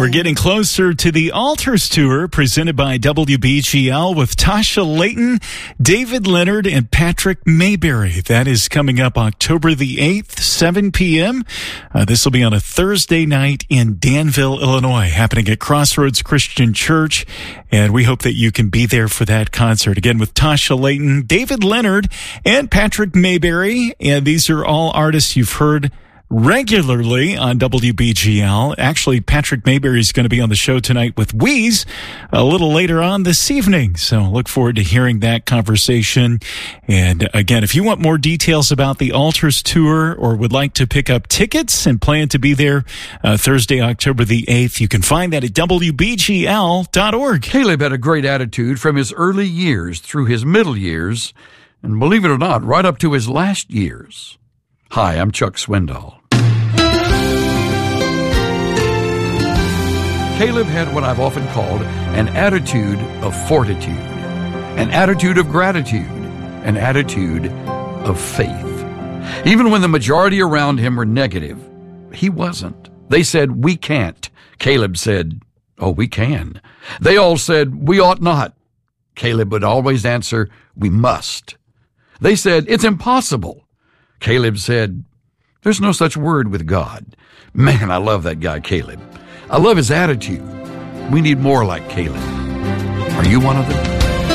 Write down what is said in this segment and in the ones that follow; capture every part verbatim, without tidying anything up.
We're getting closer to the Altars Tour presented by W B G L with Tasha Layton, David Leonard, and Patrick Mayberry. That is coming up October the eighth, seven p.m. Uh, this will be on a Thursday night in Danville, Illinois, happening at Crossroads Christian Church. And we hope that you can be there for that concert. Again, with Tasha Layton, David Leonard, and Patrick Mayberry. And these are all artists you've heard regularly on W B G L. Actually, Patrick Mayberry is going to be on the show tonight with Wheeze a little later on this evening. So look forward to hearing that conversation. And again, if you want more details about the Altars Tour or would like to pick up tickets and plan to be there uh, Thursday, October the eighth, you can find that at W B G L dot org. Caleb had a great attitude from his early years through his middle years, and believe it or not, right up to his last years. Hi, I'm Chuck Swindoll. Caleb had what I've often called an attitude of fortitude, an attitude of gratitude, an attitude of faith. Even when the majority around him were negative, he wasn't. They said, "We can't." Caleb said, "Oh, we can." They all said, "We ought not." Caleb would always answer, "We must." They said, "It's impossible." Caleb said, "There's no such word with God." Man, I love that guy, Caleb. I love his attitude. We need more like Caleb. Are you one of them?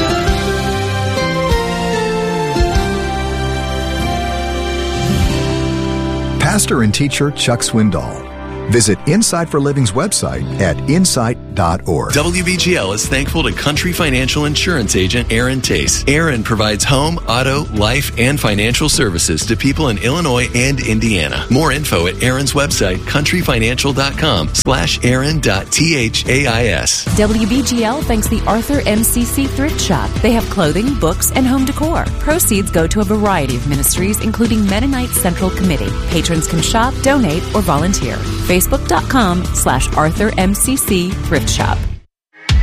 Pastor and teacher Chuck Swindoll. Visit Insight for Living's website at insight dot org. W B G L is thankful to Country Financial Insurance agent Aaron Tace. Aaron provides home, auto, life, and financial services to people in Illinois and Indiana. More info at Aaron's website, country financial dot com slash aaron dot thais. W B G L thanks the Arthur M C C Thrift Shop. They have clothing, books, and home decor. Proceeds go to a variety of ministries, including Mennonite Central Committee. Patrons can shop, donate, or volunteer. Facebook dot com slash Arthur M C C Thrift Shop.